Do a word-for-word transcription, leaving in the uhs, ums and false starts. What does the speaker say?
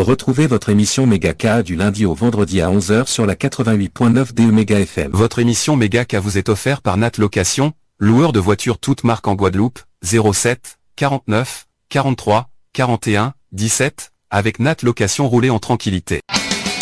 Retrouvez votre émission Méga K du lundi au vendredi à onze heures sur la quatre-vingt-huit point neuf D E Méga F M. Votre émission Méga K vous est offerte par Nat Location, loueur de voitures toutes marques en Guadeloupe, zéro sept, quarante-neuf, quarante-trois, quarante et un, dix-sept, avec Nat Location, roulez en tranquillité.